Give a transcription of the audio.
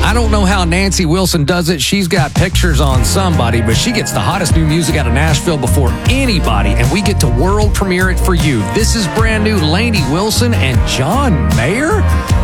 I don't know how Nancy Wilson does it. She's got pictures on somebody, but she gets the hottest new music out of Nashville before anybody, and we get to world premiere it for you. This is brand new Lainey Wilson and John Mayer.